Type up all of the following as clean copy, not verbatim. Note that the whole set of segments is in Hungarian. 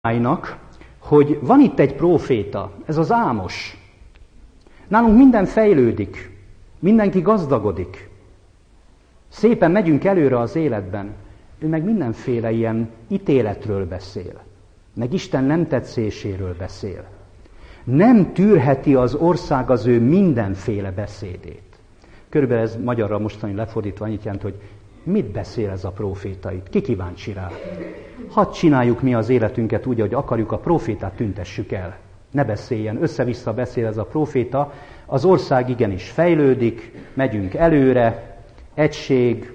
hogy van itt egy próféta, ez az Ámos. Nálunk minden fejlődik, mindenki gazdagodik. Szépen megyünk előre az életben. Ő meg mindenféle ilyen ítéletről beszél, meg Isten nem tetszéséről beszél. Nem tűrheti az ország az ő mindenféle beszédét. Körülbelül ez magyarra mostani lefordítva annyit jelent, hogy mit beszél ez a próféta itt? Ki kíváncsi rá? Hadd csináljuk mi az életünket úgy, ahogy akarjuk, a prófétát tüntessük el. Ne beszéljen, össze-vissza beszél ez a próféta. Az ország igenis fejlődik, megyünk előre, egység,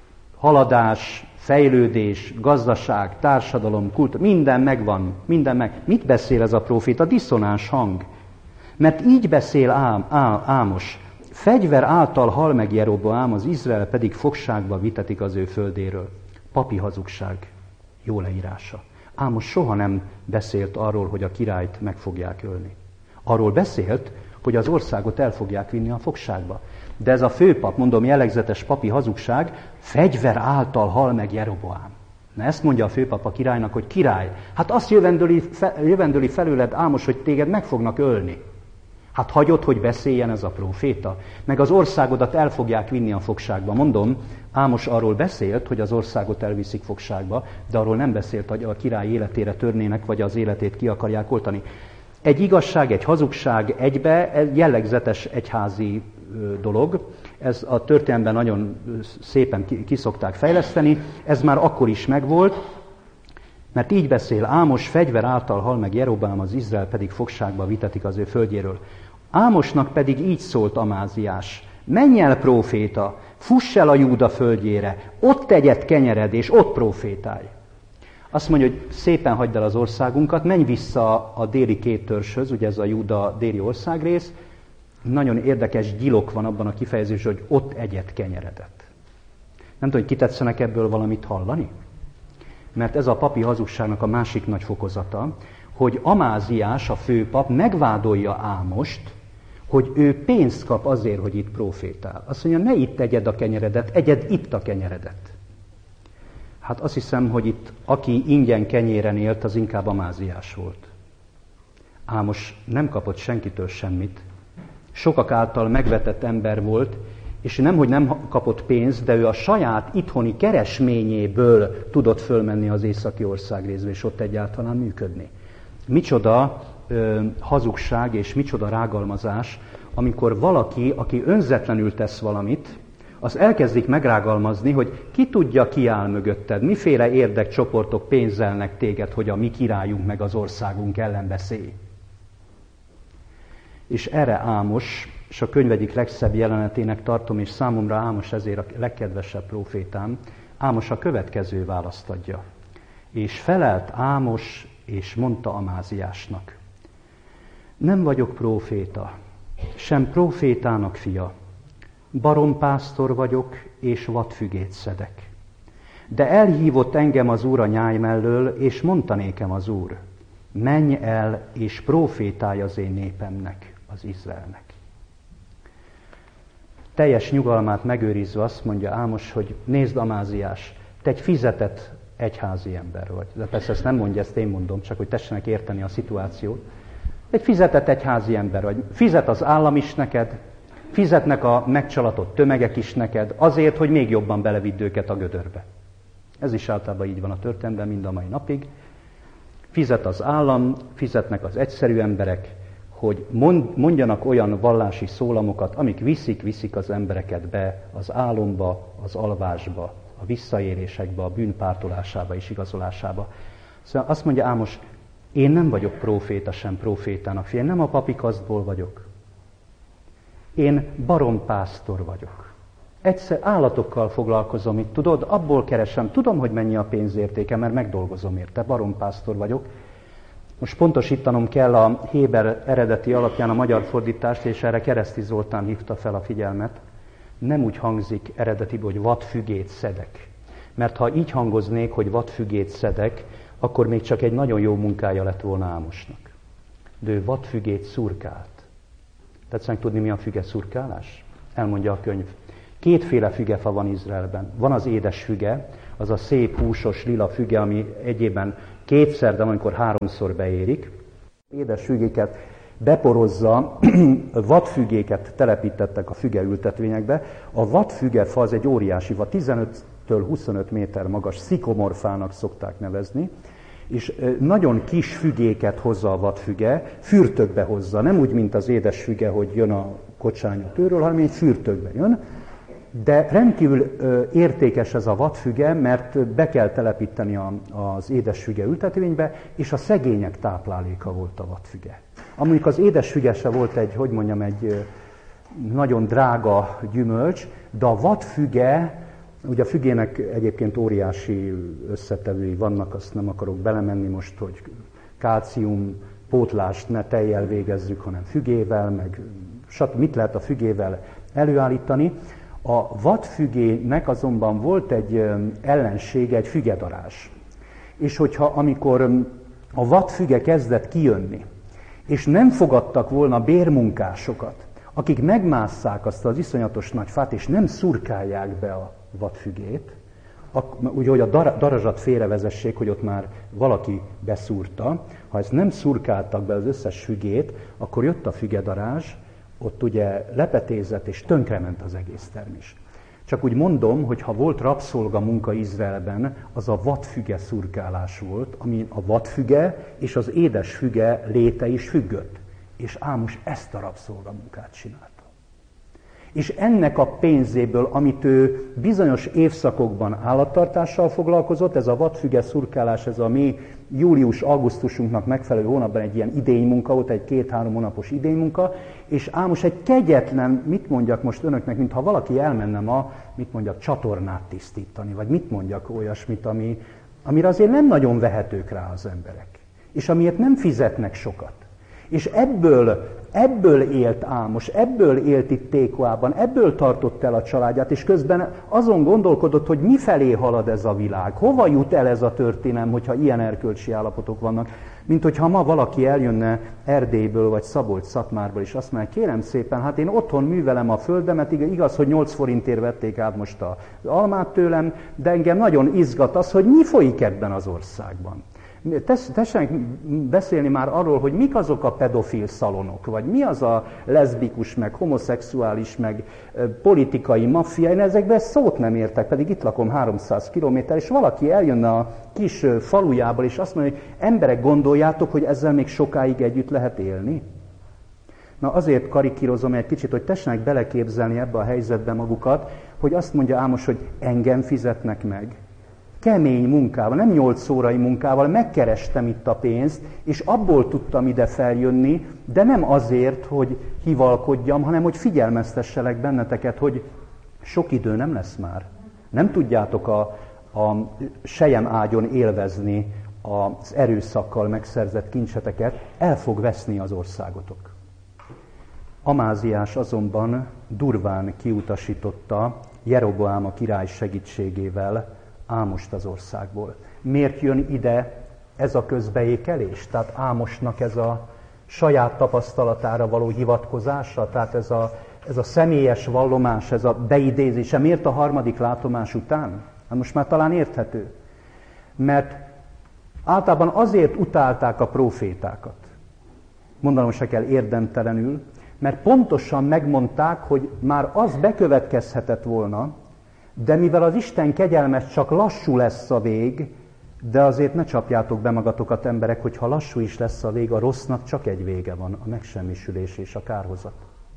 haladás, fejlődés, gazdaság, társadalom, kultúra, minden megvan, minden meg. Mit beszél ez a próféta? Diszonáns hang. Mert így beszél Ámos. Fegyver által hal meg Jeroboám, az Izrael pedig fogságba vitetik az ő földéről. Papi hazugság. Jó leírása. Ámos soha nem beszélt arról, hogy a királyt meg fogják ölni. Arról beszélt, hogy az országot el fogják vinni a fogságba. De ez a főpap, mondom, jellegzetes papi hazugság, fegyver által hal meg Jeroboám. Na ezt mondja a főpap a királynak, hogy király, hát azt jövendőli felőled Ámos, hogy téged meg fognak ölni. Hát hagyod, hogy beszéljen ez a próféta? Meg az országodat el fogják vinni a fogságba. Mondom, Ámos arról beszélt, hogy az országot elviszik fogságba, de arról nem beszélt, hogy a király életére törnének, vagy az életét ki akarják oltani. Egy igazság, egy hazugság egybe, jellegzetes egyházi dolog. Ez a történelemben nagyon szépen kiszokták fejleszteni. Ez már akkor is megvolt, mert így beszél Ámos, fegyver által hal meg Jeroboám, az Izrael pedig fogságba vitetik az ő földjéről. Ámosnak pedig így szólt Amáziás: menj el, próféta, fuss el a Júda földjére, ott tegyed kenyered, és ott prófétálj. Azt mondja, hogy szépen hagyd el az országunkat, menj vissza a déli két törzshöz, ugye ez a Júda déli országrész. Nagyon érdekes gyilok van abban a kifejezésben, hogy ott egyed kenyeredet. Nem tudom, hogy kitetszenek ebből valamit hallani? Mert ez a papi hazugságnak a másik nagy fokozata, hogy Amáziás, a főpap megvádolja Ámost, hogy ő pénzt kap azért, hogy itt prófétál. Azt mondja, ne itt egyed a kenyeredet, egyed itt a kenyeredet. Hát azt hiszem, hogy itt aki ingyen kenyéren élt, az inkább Amáziás volt. Ámos nem kapott senkitől semmit. Sokak által megvetett ember volt, és nemhogy nem kapott pénzt, de ő a saját itthoni keresményéből tudott fölmenni az északi országrészbe, és ott egyáltalán működni. Micsoda hazugság és micsoda rágalmazás, amikor valaki, aki önzetlenül tesz valamit, az elkezdik megrágalmazni, hogy ki tudja, ki áll mögötted, miféle érdekcsoportok pénzelnek téged, hogy a mi királyunk meg az országunk ellen beszélj. És erre Ámos, és a könyv egyik legszebb jelenetének tartom, és számomra Ámos ezért a legkedvesebb prófétám, Ámos a következő választ adja. És felelt Ámos, és mondta Amáziásnak: nem vagyok próféta, sem prófétának fia, barompásztor vagyok, és vadfügét szedek. De elhívott engem az Úr a nyáj mellől, és mondta nékem az Úr: menj el, és prófétálj az én népemnek, az Izraelnek. Teljes nyugalmát megőrizve azt mondja Ámos, hogy nézd, Amáziás, te egy fizetett egyházi ember vagy. De persze ezt nem mondja, ezt én mondom, csak hogy tessenek érteni a szituációt. Egy fizetett egyházi ember vagy. Fizet az állam is neked, fizetnek a megcsalatott tömegek is neked, azért, hogy még jobban belevidd őket a gödörbe. Ez is általában így van a történetben, mind a mai napig. Fizet az állam, fizetnek az egyszerű emberek, hogy mondjanak olyan vallási szólamokat, amik viszik az embereket be az álomba, az alvásba, a visszaélésekbe, a bűn pártolásába és igazolásába. Szóval azt mondja Ámos, én nem vagyok próféta, sem prófétának fia, nem a papi kasztból vagyok. Én barompásztor vagyok. Egyszer állatokkal foglalkozom itt, tudod, abból keresem, tudom, hogy mennyi a pénzértéke, mert megdolgozom érte, barompásztor vagyok. Most pontosítanom kell a Héber eredeti alapján a magyar fordítást, és erre Kereszti Zoltán hívta fel a figyelmet. Nem úgy hangzik eredetiben, hogy vadfügét szedek. Mert ha így hangoznék, hogy vadfügét szedek, akkor még csak egy nagyon jó munkája lett volna Ámosnak. De ő vadfügét szurkált. Tetszenek tudni, mi a füge szurkálás? Elmondja a könyv. Kétféle fügefa van Izraelben. Van az édes füge, az a szép húsos lila füge, ami egyében kétszer, de amikor háromszor beérik. Édes fügéket beporozza, vadfügéket telepítettek a fügeültetvényekbe. A vadfügefa az egy óriási fa, 15-től 25 méter magas, szikomorfának szokták nevezni, és nagyon kis fügéket hozza a vadfüge, fürtökbe hozza, nem úgy, mint az édes füge, hogy jön a kocsány a tőről, hanem egy fürtökbe jön. De rendkívül értékes ez a vadfüge, mert be kell telepíteni az édesfüge ültetvénybe, és a szegények tápláléka volt a vadfüge. Amúgy az édesfüge se volt egy nagyon drága gyümölcs, de a vadfüge, ugye a fügének egyébként óriási összetevői vannak, azt nem akarok belemenni most, hogy kálcium pótlást ne tejjel végezzük, hanem fügével, meg mit lehet a fügével előállítani. A vadfügének azonban volt egy ellensége, egy fügedarázs. És amikor a vadfüge kezdett kijönni, és nem fogadtak volna bérmunkásokat, akik megmásszák azt az iszonyatos nagy fát, és nem szurkálják be a vadfügét, úgy, hogy a darazsat félrevezessék, hogy ott már valaki beszúrta. Ha ezt nem szurkáltak be az összes fügét, akkor jött a fügedarázs, ott ugye lepetézett és tönkrement az egész termés. Csak úgy mondom, hogy ha volt rabszolga munka Izraelben, az a vadfüge szurkálás volt, ami a vadfüge és az édesfüge léte is függött. És Ámos ezt a rabszolga munkát csinálta. És ennek a pénzéből, amit ő bizonyos évszakokban állattartással foglalkozott, ez a vadfüge szurkálás, ez a mi július-augusztusunknak megfelelő hónapban egy ilyen idénymunka volt, egy 2-3 hónapos idénymunka, és Ámos egy kegyetlen, mit mondjak most önöknek, mintha valaki elmenne csatornát tisztítani, vagy mit mondjak olyasmit, amire azért nem nagyon vehetők rá az emberek, és amiért nem fizetnek sokat. És ebből élt Ámos, ebből élt itt Tékoában, ebből tartott el a családját, és közben azon gondolkodott, hogy mifelé halad ez a világ, hova jut el ez a történelem, hogyha ilyen erkölcsi állapotok vannak, mint hogyha ma valaki eljönne Erdélyből, vagy Szabolcs-Szatmárból, és azt mondja, kérem szépen, hát én otthon művelem a földemet, igaz, hogy 8 forintért vették át most az almát tőlem, de engem nagyon izgat az, hogy mi folyik ebben az országban. Tessenek beszélni már arról, hogy mik azok a pedofil szalonok, vagy mi az a leszbikus, meg homoszexuális, meg politikai maffia. Én ezekben szót nem értek, pedig itt lakom 300 kilométer, és valaki eljönne a kis falujából, és azt mondja, hogy emberek, gondoljátok, hogy ezzel még sokáig együtt lehet élni? Na azért karikírozom egy kicsit, hogy tessenek beleképzelni ebbe a helyzetbe magukat, hogy azt mondja Ámos, hogy engem fizetnek meg. Kemény munkával, nem 8 órai munkával, megkerestem itt a pénzt, és abból tudtam ide feljönni, de nem azért, hogy hivalkodjam, hanem hogy figyelmeztesselek benneteket, hogy sok idő nem lesz már. Nem tudjátok a sejem ágyon élvezni az erőszakkal megszerzett kincseteket, el fog veszni az országotok. Amáziás azonban durván kiutasította Jeroboám a király segítségével Ámost az országból. Miért jön ide ez a közbeékelés? Tehát Ámosnak ez a saját tapasztalatára való hivatkozása, tehát ez a személyes vallomás, ez a beidézése. Miért a 3. látomás után? Hát most már talán érthető. Mert általában azért utálták a prófétákat. Mondanom se kell érdemtelenül, mert pontosan megmondták, hogy már az bekövetkezhetett volna, de mivel az Isten kegyelmes, csak lassú lesz a vég, de azért ne csapjátok be magatokat, emberek, hogy ha lassú is lesz a vég, a rossznak csak egy vége van, a megsemmisülés és a kárhozat.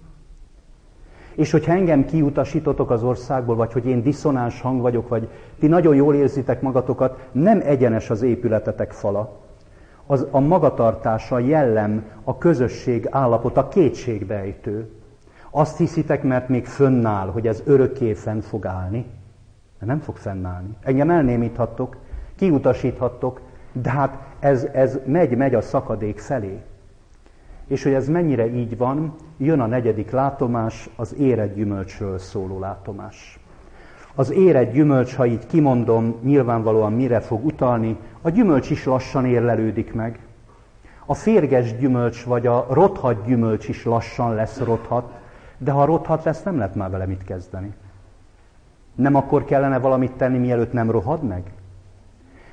És hogyha engem kiutasítotok az országból, vagy hogy én diszonáns hang vagyok, vagy ti nagyon jól érzitek magatokat, nem egyenes az épületetek fala. A magatartása, a jellem, a közösség állapota kétségbejtő. Azt hiszitek, mert még fönnáll, hogy ez örökké fenn fog állni? De nem fog fennállni. Engem elnémíthattok, kiutasíthattok, de hát ez megy a szakadék felé. És hogy ez mennyire így van, jön a 4. látomás, az érett gyümölcsről szóló látomás. Az érett gyümölcs, ha így kimondom, nyilvánvalóan mire fog utalni, a gyümölcs is lassan érlelődik meg. A férges gyümölcs vagy a rothadt gyümölcs is lassan lesz rothadt, de ha rothadt lesz, nem lehet már vele mit kezdeni. Nem akkor kellene valamit tenni, mielőtt nem rohad meg?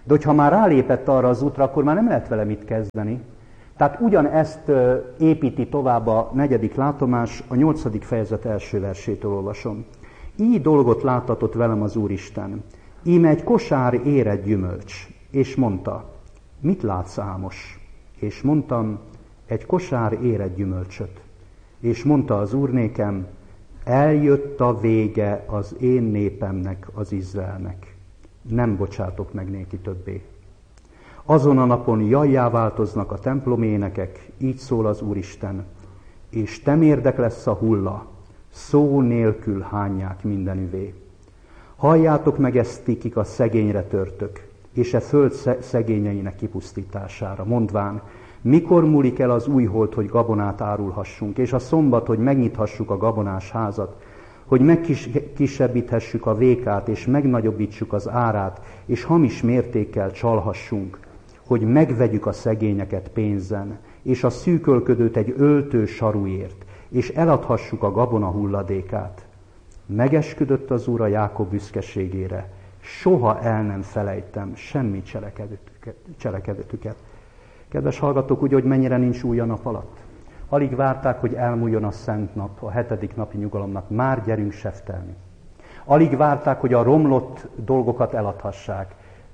De hogyha már rálépett arra az útra, akkor már nem lehet vele mit kezdeni. Tehát ugyanezt építi tovább a 4. látomás, a 8. fejezet első versétől olvasom. Így dolgot láttatott velem az Úristen. Íme egy kosár érett gyümölcs, és mondta, mit látsz, Ámos? És mondtam, egy kosár érett gyümölcsöt. És mondta az Úr nékem, eljött a vége az én népemnek, az Izraelnek. Nem bocsátok meg néki többé. Azon a napon jajjá változnak a templom énekek, így szól az Úristen, és temérdek lesz a hulla, szó nélkül hányják mindenüvé. Halljátok meg ezt, kik a szegényre törtök, és e föld szegényeinek kipusztítására, mondván, mikor múlik el az új hold, hogy gabonát árulhassunk, és a szombat, hogy megnyithassuk a gabonás házat, hogy megkisebbíthessük a vékát, és megnagyobbítsuk az árát, és hamis mértékkel csalhassunk, hogy megvegyük a szegényeket pénzen, és a szűkölködőt egy öltő sarúért, és eladhassuk a gabona hulladékát. Megesküdött az Úr a Jákob büszkeségére, soha el nem felejtem semmi cselekedetüket. Kedves hallgatók, úgy, hogy mennyire nincs új a nap alatt. Alig várták, hogy elmúljon a szent nap, a 7. napi nyugalomnak, már gyerünk seftelni. Alig várták, hogy a romlott dolgokat eladhassák.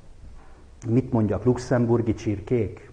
Mit mondjak, luxemburgi csirkék?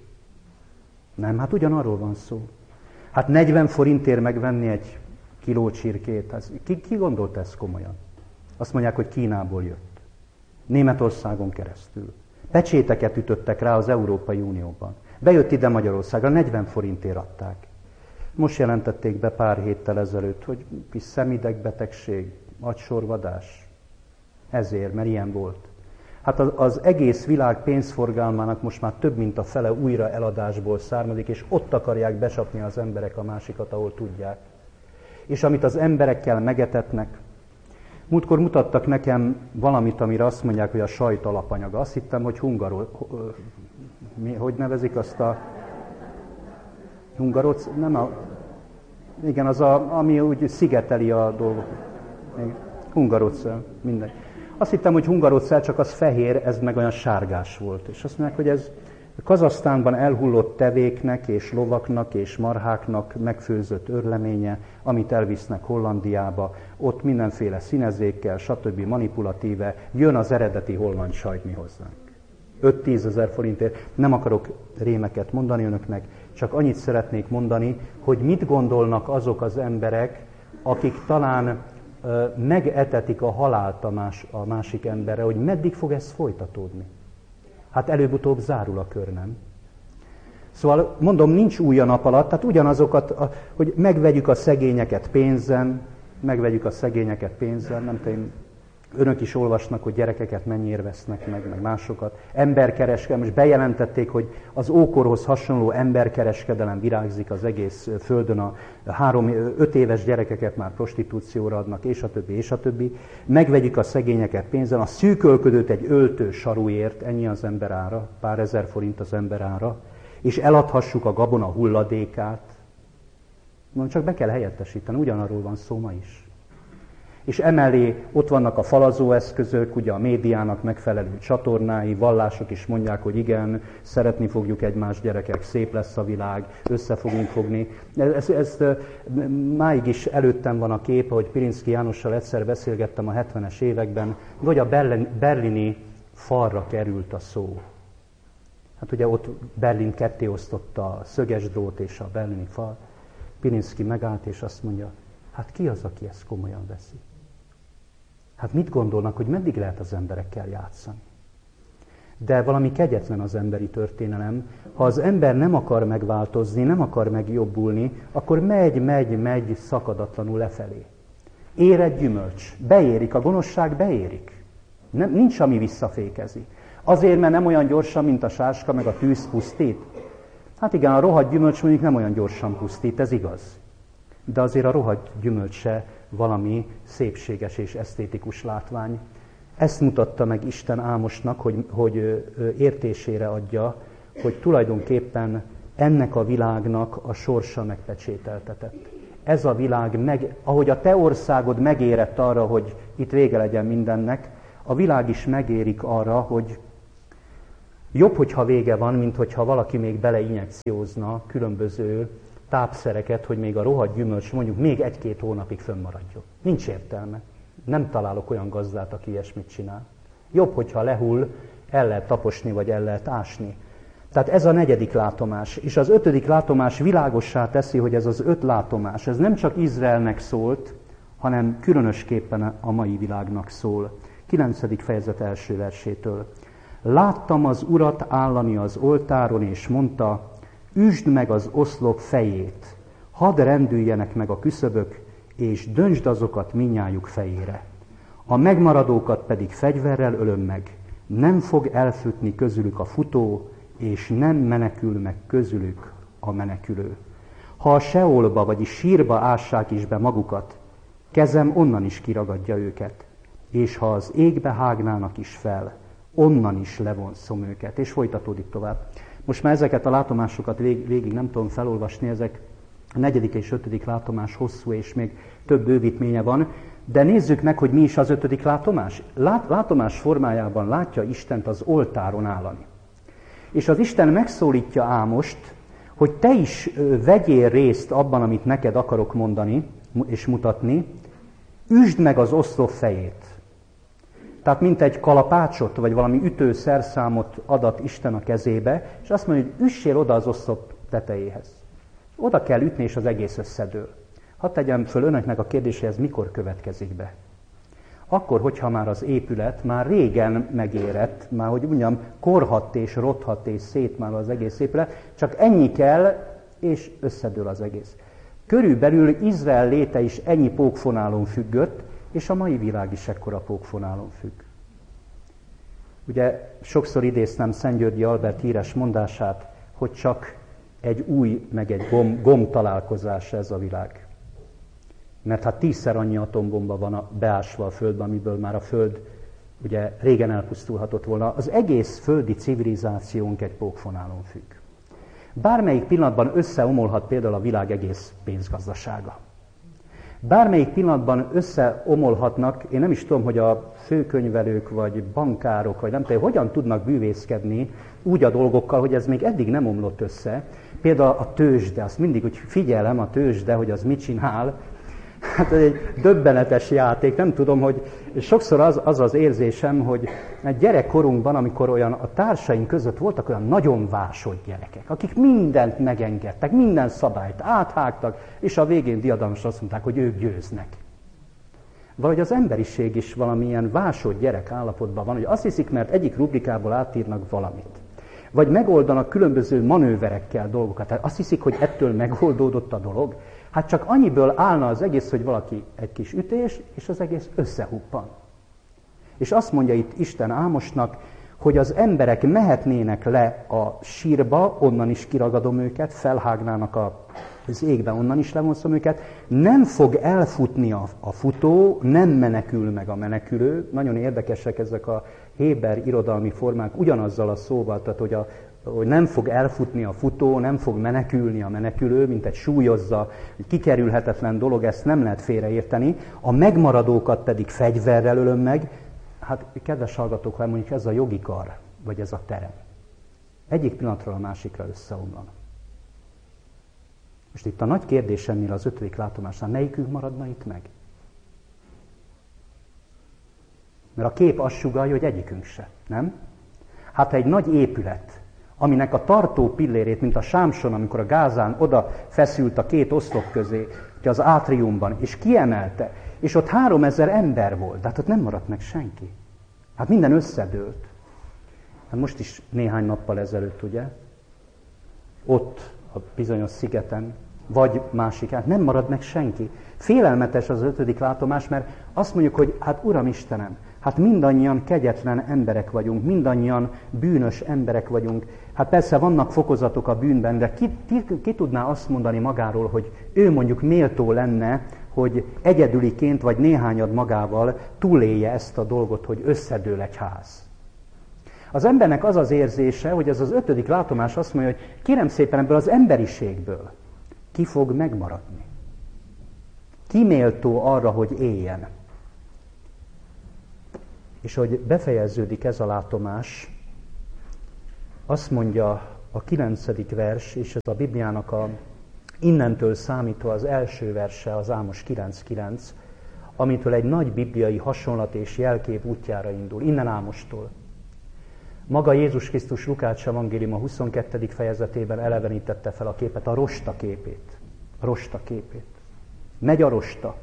Nem, hát ugyanarról van szó. Hát 40 forintért megvenni egy kiló csirkét, ki gondolta ezt komolyan? Azt mondják, hogy Kínából jött. Németországon keresztül. Pecséteket ütöttek rá az Európai Unióban. Bejött ide Magyarországra, 40 forintért adták. Most jelentették be pár héttel ezelőtt, hogy kis szemidegbetegség, agysorvadás. Ezért, mert ilyen volt. Hát az egész világ pénzforgalmának most már több mint a fele újra eladásból származik, és ott akarják becsapni az emberek a másikat, ahol tudják. És amit az emberekkel megetetnek, múltkor mutattak nekem valamit, amire azt mondják, hogy a sajt alapanyaga. Azt hittem, hogy hogy nevezik azt a... Hungaroc? Nem a... Igen, az ami úgy szigeteli a dolgokat. Hungarocell, mindegy. Azt hittem, hogy hungarocell, csak az fehér, ez meg olyan sárgás volt. És azt mondják, hogy ez Kazahsztánban elhullott tevéknek és lovaknak és marháknak megfőzött örleménye, amit elvisznek Hollandiába, ott mindenféle színezékkel, stb. Manipulatíve, jön az eredeti holland sajt mi hozzánk. 5-10 ezer forintért. Nem akarok rémeket mondani önöknek, csak annyit szeretnék mondani, hogy mit gondolnak azok az emberek, akik talán megetetik a halált a másik emberre, hogy meddig fog ez folytatódni. Hát előbb-utóbb zárul a kör, nem? Szóval mondom, nincs új a nap alatt, tehát ugyanazokat, hogy megvegyük a szegényeket pénzen, nem tudom, önök is olvasnak, hogy gyerekeket mennyire vesznek meg másokat. Emberkereskedelem, most bejelentették, hogy az ókorhoz hasonló emberkereskedelem virágzik az egész földön, a 3-5 éves gyerekeket már prostitúcióra adnak, és a többi. Megvegyük a szegényeket pénzen, a szűkölködőt egy öltő sarúért, ennyi az ember ára, pár ezer forint az ember ára, és eladhassuk a gabona hulladékát. Mondom, csak be kell helyettesíteni, ugyanarról van szó ma is. És emellé ott vannak a falazóeszközök, ugye a médiának megfelelő csatornái, vallások is mondják, hogy igen, szeretni fogjuk egymást, gyerekek, szép lesz a világ, össze fogunk fogni. Ez máig is előttem van a kép, ahogy Pirinszky Jánossal egyszer beszélgettem a 70-es években, vagy a berlini falra került a szó. Hát ugye ott Berlin ketté osztotta a szöges drót és a berlini fal. Pirinszky megállt és azt mondja, hát ki az, aki ezt komolyan veszi? Hát mit gondolnak, hogy meddig lehet az emberekkel játszani? De valami kegyetlen az emberi történelem. Ha az ember nem akar megváltozni, nem akar megjobbulni, akkor megy szakadatlanul lefelé. Érett gyümölcs. Beérik, a gonoszság beérik. Nincs, ami visszafékezi. Azért, mert nem olyan gyorsan, mint a sáska, meg a tűz pusztít. Hát igen, a rohadt gyümölcs mondjuk nem olyan gyorsan pusztít, ez igaz. De azért a rohadt gyümölcs se valami szépséges és esztétikus látvány. Ezt mutatta meg Isten Ámosnak, hogy értésére adja, hogy tulajdonképpen ennek a világnak a sorsa megpecsételtetett. Ez a világ, ahogy a te országod megérett arra, hogy itt vége legyen mindennek, a világ is megérik arra, hogy Jobb, hogyha vége van, mint hogyha valaki még beleinjekciózna különböző tápszereket, hogy még a rohadt gyümölcs mondjuk még 1-2 hónapig fönnmaradjon. Nincs értelme. Nem találok olyan gazdát, aki ilyesmit csinál. Jobb, hogyha lehull, el lehet taposni, vagy el lehet ásni. Tehát ez a 4. látomás. És az 5. látomás világossá teszi, hogy ez az 5 látomás, ez nem csak Izraelnek szólt, hanem különösképpen a mai világnak szól. 9. fejezet első versétől. Láttam az Urat állani az oltáron, és mondta, üsd meg az oszlop fejét, hadd rendüljenek meg a küszöbök, és döntsd azokat mindnyájuk fejére. A megmaradókat pedig fegyverrel ölöm meg, nem fog elfutni közülük a futó, és nem menekül meg közülük a menekülő. Ha a Seolba, vagyis sírba ássák is be magukat, kezem onnan is kiragadja őket, és ha az égbe hágnának is fel, onnan is levonszom őket. És folytatódik tovább. Most már ezeket a látomásokat végig nem tudom felolvasni, ezek a 4. és 5. látomás hosszú, és még több bővítménye van, de nézzük meg, hogy mi is az 5. látomás. Látomás formájában látja Istent az oltáron állani. És az Isten megszólítja Ámost, hogy te is vegyél részt abban, amit neked akarok mondani és mutatni, üsd meg az oszlop fejét. Tehát mint egy kalapácsot, vagy valami ütőszerszámot adat Isten a kezébe, és azt mondja, hogy üssél oda az oszlop tetejéhez. Oda kell ütni, és az egész összedől. Hadd tegyem föl önöknek a kérdéshez, mikor következik be. Akkor, hogyha már az épület már régen megérett, már hogy mondjam, korhadt és rothadt és szét már az egész épület, csak ennyi kell, és összedől az egész. Körülbelül Izrael léte is ennyi pókfonálon függött, és a mai világ is ekkora pókfonálon függ. Ugye sokszor idéztem Szentgyörgyi Albert híres mondását, hogy csak egy új, meg egy gomb találkozás ez a világ. Mert hát 10-szer annyi atombomba van beásva a Földbe, amiből már a Föld ugye régen elpusztulhatott volna. Az egész földi civilizációnk egy pókfonálon függ. Bármelyik pillanatban összeomolhat például a világ egész pénzgazdasága. Bármelyik pillanatban összeomolhatnak, én nem is tudom, hogy a főkönyvelők, vagy bankárok, vagy nem tudom, hogyan tudnak bűvészkedni úgy a dolgokkal, hogy ez még eddig nem omlott össze. Például a tőzsde, azt mindig úgy figyelem a tőzsde, hogy az mit csinál. Hát ez egy döbbenetes játék, nem tudom, hogy sokszor az érzésem, hogy gyerekkorunkban, amikor olyan a társaink között voltak olyan nagyon vásott gyerekek, akik mindent megengedtek, minden szabályt áthágtak, és a végén diadalosan azt mondták, hogy ők győznek. Valahogy az emberiség is valamilyen vásott gyerek állapotban van, hogy azt hiszik, mert egyik rubrikából átírnak valamit. Vagy megoldanak különböző manőverekkel dolgokat. Tehát azt hiszik, hogy ettől megoldódott a dolog. Hát csak annyiből állna az egész, hogy valaki egy kis ütés, és az egész összehuppan. És azt mondja itt Isten Ámosnak, hogy az emberek mehetnének le a sírba, onnan is kiragadom őket, felhágnának az égbe, onnan is levonszom őket. Nem fog elfutni a futó, nem menekül meg a menekülő. Nagyon érdekesek ezek a héber irodalmi formák ugyanazzal a szóval, tehát hogy nem fog elfutni a futó, nem fog menekülni a menekülő, mint egy súlyozza, egy kikerülhetetlen dolog, ezt nem lehet félreérteni. A megmaradókat pedig fegyverrel ölöm meg. Hát, kedves hallgatók, ha mondjuk ez a jogi kar, vagy ez a terem, egyik pillanatról a másikra összeomlana. Most itt a nagy kérdésemnél az 5. látomásnál, melyikünk maradna itt meg? Mert a kép azt sugallja, hogy egyikünk se, nem? Hát ha egy nagy épület, aminek a tartó pillérét, mint a Sámson, amikor a Gázán oda feszült a 2 oszlop közé, az átriumban, és kiemelte, és ott 3000 ember volt, de hát ott nem maradt meg senki. Hát minden összedőlt. Hát most is néhány nappal ezelőtt, ugye? Ott, a bizonyos szigeten, vagy másik, hát nem marad meg senki. Félelmetes az 5. látomás, mert azt mondjuk, hogy hát Uram Istenem, hát mindannyian kegyetlen emberek vagyunk, mindannyian bűnös emberek vagyunk. Hát persze vannak fokozatok a bűnben, de ki tudná azt mondani magáról, hogy ő mondjuk méltó lenne, hogy egyedüliként vagy néhányad magával túlélje ezt a dolgot, hogy összedől egy ház. Az embernek az az érzése, hogy ez az 5. látomás azt mondja, hogy kérem szépen ebből az emberiségből ki fog megmaradni. Ki méltó arra, hogy éljen. És hogy befejeződik ez a látomás, Azt mondja a 9. vers, és ez a Bibliának innentől számítva az első verse, az Ámos 9.9, amitől egy nagy bibliai hasonlat és jelkép útjára indul. Innen Ámostól. Maga Jézus Krisztus Lukács evangélium a 22. fejezetében elevenítette fel a képet, a rosta képét. A rosta képét. Megy a rosta.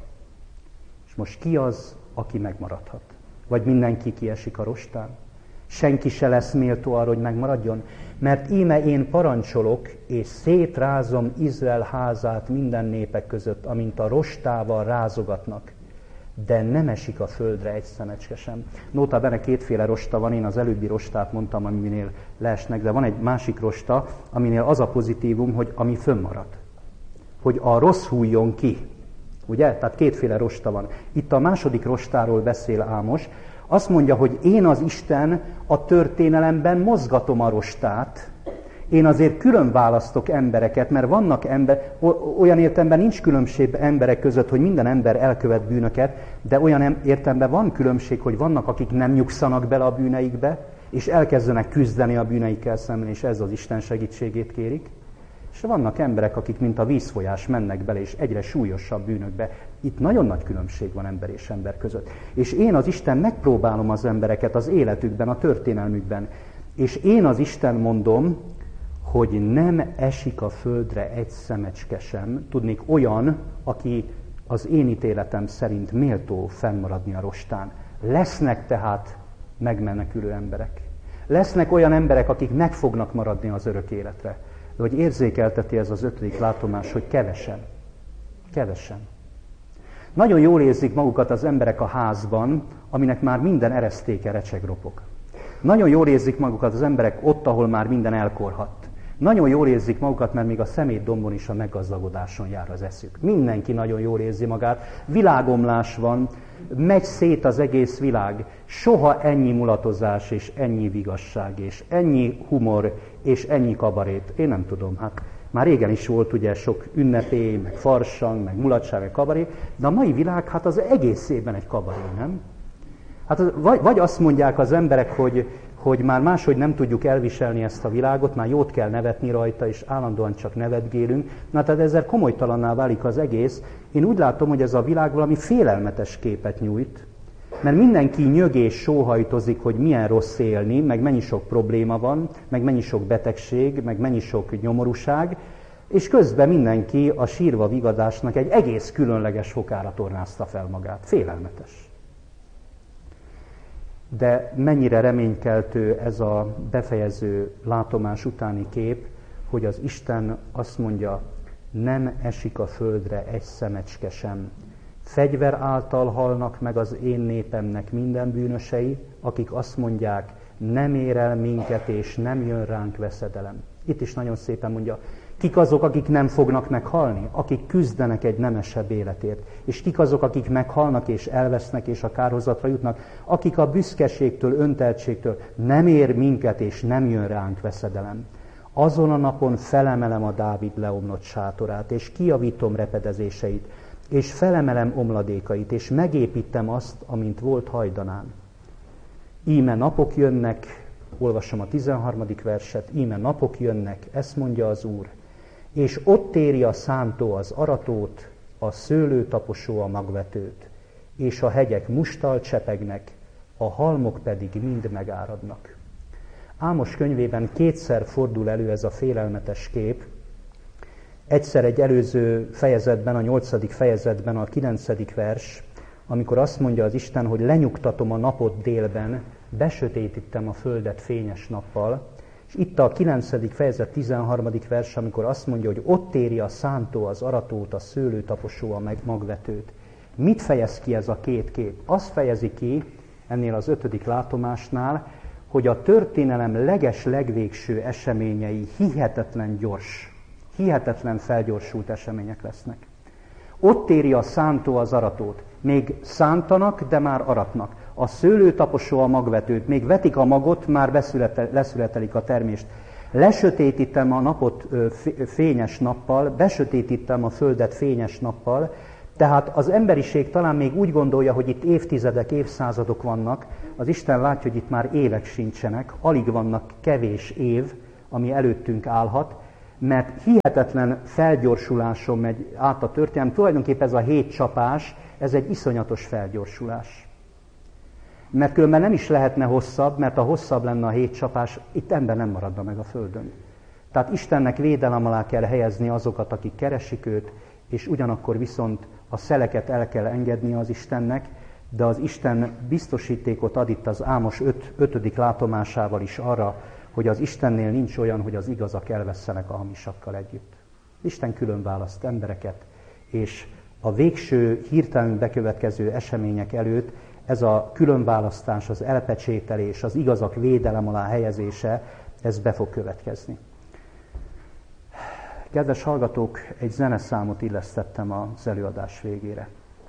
És most ki az, aki megmaradhat? Vagy mindenki kiesik a rostán? Senki se lesz méltó arra, hogy megmaradjon? Mert íme én parancsolok, és szétrázom Izrael házát minden népek között, amint a rostával rázogatnak, de nem esik a földre egy szemecske sem. Nóta benne kétféle rosta van, én az előbbi rostát mondtam, aminél leesnek, de van egy másik rosta, aminél az a pozitívum, hogy ami fönnmarad. Hogy a rossz hújjon ki. Ugye? Tehát kétféle rosta van. Itt a második rostáról beszél Ámos. Azt mondja, hogy én az Isten a történelemben mozgatom a rostát. Én azért külön választok embereket, mert vannak olyan értelemben nincs különbség emberek között, hogy minden ember elkövet bűnöket, de olyan értelemben van különbség, hogy vannak, akik nem nyugszanak bele a bűneikbe, és elkezdenek küzdeni a bűneikkel szemben, és ez az Isten segítségét kérik. És vannak emberek, akik mint a vízfolyás mennek bele, és egyre súlyosabb bűnökbe. Itt nagyon nagy különbség van ember és ember között. És én az Isten megpróbálom az embereket az életükben, a történelmükben. És én az Isten mondom, hogy nem esik a földre egy szemecske sem, tudnék olyan, aki az én ítéletem szerint méltó fennmaradni a rostán. Lesznek tehát megmenekülő emberek. Lesznek olyan emberek, akik meg fognak maradni az örök életre. De hogy érzékelteti ez az 5. látomás, hogy kevesen. Kevesen. Nagyon jól érzik magukat az emberek a házban, aminek már minden eresztéke recseg ropog. Nagyon jól érzik magukat az emberek ott, ahol már minden elkorhadt. Nagyon jól érzik magukat, mert még a szemétdombon is a meggazdagodáson jár az eszük. Mindenki nagyon jól érzi magát. Világomlás van, megy szét az egész világ. Soha ennyi mulatozás, és ennyi vigasság, és ennyi humor, és ennyi kabarét. Én nem tudom, hát már régen is volt ugye sok ünnepély, meg farsang, meg mulatság, meg kabaré, de a mai világ hát az egész évben egy kabaré, nem? Hát vagy azt mondják az emberek, hogy már máshogy nem tudjuk elviselni ezt a világot, már jót kell nevetni rajta, és állandóan csak nevetgélünk. Na, tehát ezzel komolytalanná válik az egész. Én úgy látom, hogy ez a világ valami félelmetes képet nyújt, mert mindenki nyög és sóhajtozik, hogy milyen rossz élni, meg mennyi sok probléma van, meg mennyi sok betegség, meg mennyi sok nyomorúság, és közben mindenki a sírva vigadásnak egy egész különleges fokára tornázta fel magát. Félelmetes. De mennyire reménykeltő ez a befejező látomás utáni kép, hogy az Isten azt mondja, nem esik a földre egy szemecske sem. Fegyver által halnak meg az én népemnek minden bűnösei, akik azt mondják, nem ér el minket, és nem jön ránk veszedelem. Itt is nagyon szépen mondja, kik azok, akik nem fognak meghalni, akik küzdenek egy nemesebb életért, és kik azok, akik meghalnak és elvesznek és a kárhozatra jutnak, akik a büszkeségtől, önteltségtől nem ér minket és nem jön ránk veszedelem. Azon a napon felemelem a Dávid leomlott sátorát, és kijavítom repedezéseit, és felemelem omladékait, és megépítem azt, amint volt hajdanán. Íme napok jönnek, olvasom a 13. verset, íme napok jönnek, ezt mondja az Úr, és ott éri a szántó az aratót, a szőlőtaposó a magvetőt, és a hegyek musttal csepegnek, a halmok pedig mind megáradnak. Ámos könyvében kétszer fordul elő ez a félelmetes kép, egyszer egy előző fejezetben, a 8. fejezetben, a 9. vers, amikor azt mondja az Isten, hogy lenyugtatom a napot délben, besötétítem a földet fényes nappal, és itt a 9. fejezet 13. vers, amikor azt mondja, hogy ott éri a szántó az aratót, a szőlőtaposó a magvetőt. Mit fejez ki ez a két kép? Azt fejezi ki ennél az 5. látomásnál, hogy a történelem legvégső eseményei hihetetlen gyors, hihetetlen felgyorsult események lesznek. Ott éri a szántó az aratót. Még szántanak, de már aratnak. A szőlőtaposó a magvetőt. Még vetik a magot, már leszületelik a termést. Lesötétítem a napot fényes nappal, besötétítem a földet fényes nappal. Tehát az emberiség talán még úgy gondolja, hogy itt évtizedek, évszázadok vannak, az Isten látja, hogy itt már évek sincsenek, alig vannak kevés év, ami előttünk állhat, mert hihetetlen felgyorsuláson megy át a történelem. Tulajdonképpen ez a 7 csapás, ez egy iszonyatos felgyorsulás. Mert különben nem is lehetne hosszabb, mert ha hosszabb lenne a 7 csapás, itt ember nem maradna meg a Földön. Tehát Istennek védelem alá kell helyezni azokat, akik keresik őt, és ugyanakkor viszont a szeleket el kell engedni az Istennek, de az Isten biztosítékot ad itt az Ámos 5. látomásával is arra, hogy az Istennél nincs olyan, hogy az igazak elvesszenek a hamisakkal együtt. Isten külön választ embereket, és a végső hirtelen bekövetkező események előtt ez a különválasztás, az elpecsételés, az igazak védelem alá helyezése, ez be fog következni. Kedves hallgatók, egy zeneszámot illesztettem az előadás végére.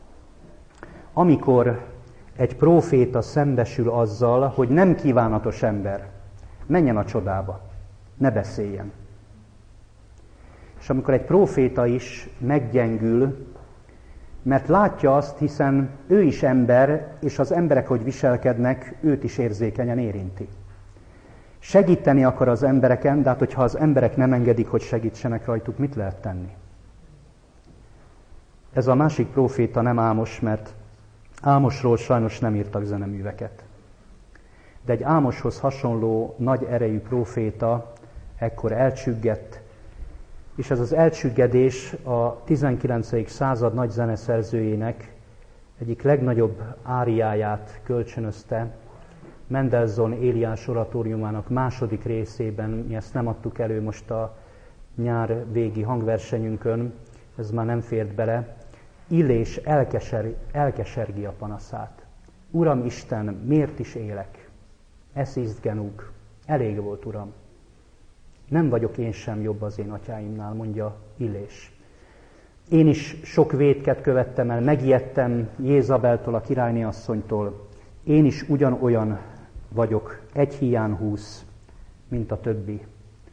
Amikor egy próféta szembesül azzal, hogy nem kívánatos ember, menjen a csodába, ne beszéljen. És amikor egy próféta is meggyengül, mert látja azt, hiszen ő is ember, és az emberek, hogy viselkednek, őt is érzékenyen érinti. Segíteni akar az embereken, de hát hogyha az emberek nem engedik, hogy segítsenek rajtuk, mit lehet tenni? Ez a másik próféta nem Ámos, mert Ámosról sajnos nem írtak zeneműveket. De egy Ámoshoz hasonló nagy erejű próféta ekkor elcsüggett, és ez az elcsüggedés a 19. század nagy zeneszerzőjének egyik legnagyobb áriáját kölcsönözte, Mendelssohn Éliás oratóriumának második részében, mi ezt nem adtuk elő most a nyár végi hangversenyünkön, ez már nem fért bele, Illés elkesergi a panaszát. Uram Isten, miért is élek? Es ist genug. Elég volt, Uram. Nem vagyok én sem jobb az én atyáimnál, mondja Illés. Én is sok vétket követtem el, megijedtem Jézabeltől, a királyné asszonytól. Én is ugyanolyan vagyok, egy híján 20, mint a többi.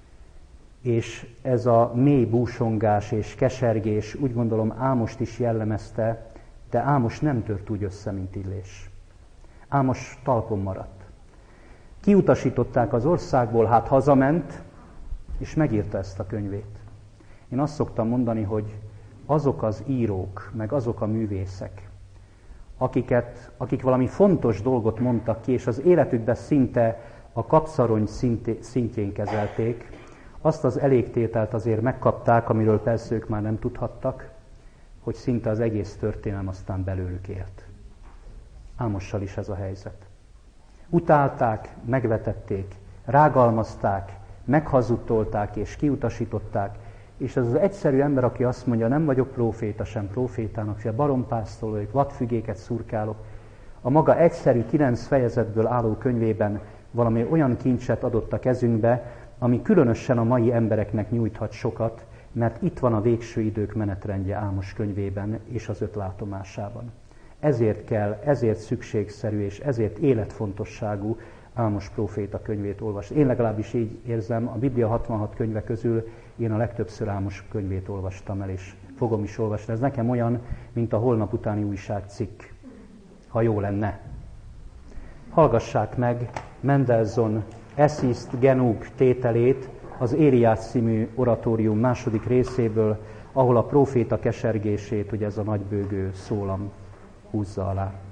És ez a mély búsongás és kesergés, úgy gondolom Ámost is jellemezte, de Ámos nem tört úgy össze, mint Illés. Ámos talpon maradt. Kiutasították az országból, hát hazament, és megírta ezt a könyvét. Én azt szoktam mondani, hogy azok az írók, meg azok a művészek, akik valami fontos dolgot mondtak ki, és az életükben szinte a kapszarony szintjén kezelték, azt az elégtételt azért megkapták, amiről persze ők már nem tudhattak, hogy szinte az egész történelem aztán belőlük élt. Ámossal is ez a helyzet. Utálták, megvetették, rágalmazták, meghazudtolták és kiutasították, és ez az egyszerű ember, aki azt mondja, nem vagyok próféta sem prófétának, se barompásztól vagyok, vadfügéket szurkálok, a maga egyszerű 9 fejezetből álló könyvében valami olyan kincset adott a kezünkbe, ami különösen a mai embereknek nyújthat sokat, mert itt van a végső idők menetrendje Ámos könyvében és az 5 látomásában. Ezért kell, ezért szükségszerű és ezért életfontosságú Ámos próféta könyvét olvasni. Én legalábbis így érzem, a Biblia 66 könyve közül én a legtöbbször Ámos könyvét olvastam el, és fogom is olvasni. Ez nekem olyan, mint a holnap utáni újságcikk, ha jó lenne. Hallgassák meg Mendelssohn Es ist genug tételét az Éliás című oratórium második részéből, ahol a próféta kesergését, ugye ez a nagybőgő szólam húzza alá.